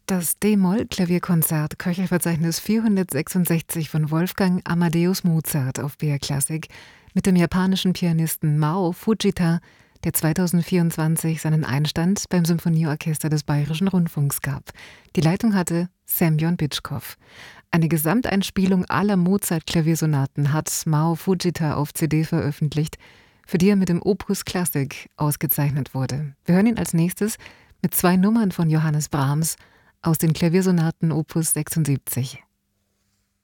Das D-Moll-Klavierkonzert Köchelverzeichnis 466 von Wolfgang Amadeus Mozart auf BR Classic mit dem japanischen Pianisten Mao Fujita, der 2024 seinen Einstand beim Symphonieorchester des Bayerischen Rundfunks gab. Die Leitung hatte Semjon Bitschkow. Eine Gesamteinspielung aller Mozart-Klaviersonaten hat Mao Fujita auf CD veröffentlicht, für die er mit dem Opus Classic ausgezeichnet wurde. Wir hören ihn als nächstes mit 2 Nummern von Johannes Brahms aus den Klaviersonaten Opus 76.